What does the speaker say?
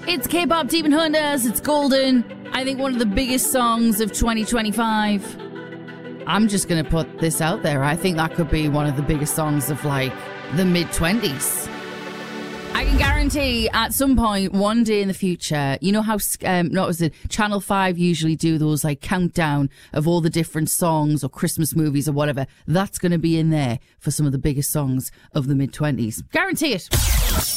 It's K-pop Demon Hunters. It's Golden. I think one of the biggest songs of 2025. I'm just going to put this out there. I think that could be one of the biggest songs of like the mid-20s. I can guarantee at some point, one day in the future, you know how, Channel 5 usually do those like countdown of all the different songs or Christmas movies or whatever. That's going to be in there for some of the biggest songs of the mid-20s. Guarantee it.